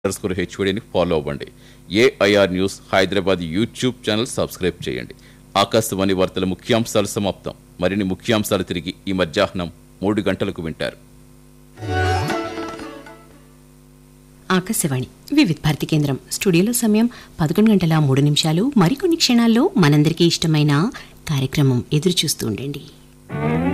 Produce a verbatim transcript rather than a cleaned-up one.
Score హెచ్ఓడిని follow అవ్వండి. AIR news Hyderabad YouTube channel subscribe చేయండి. ఆకాశవాణి వార్తల ముఖ్యాంశాలు సమాప్తం. మరిన్ని ముఖ్యాంశాలు తిరిగి ఈ మధ్యాహ్నం మూడు గంటలకు వింటారు. ఆకాశవాణి వివిధ భారతి కేంద్రం స్టూడియోలో సమయం పదకొండు గంటల మూడు నిమిషాలు. మరికొన్ని క్షణాల్లో మనందరికీ ఇష్టమైన కార్యక్రమం ఎదురు చూస్తూ ఉండండి.